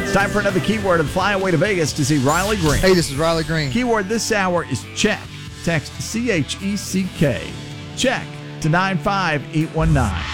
It's time for another keyword and fly away to Vegas to see Riley Green. Hey, this is Riley Green. Keyword this hour is check. Text CHECK. Check to 95819.